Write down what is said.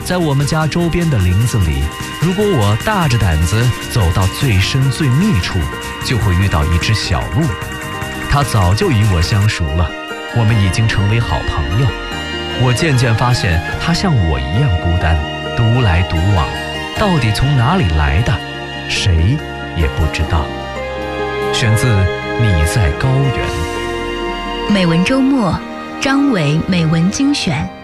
在我们家周边的林子里，如果我大着胆子走到最深最密处，就会遇到一只小鹿。它早就与我相熟了，我们已经成为好朋友。我渐渐发现它像我一样孤单，独来独往，到底从哪里来的，谁也不知道。选自《你在高原》。 美文周末，张伟美文精选。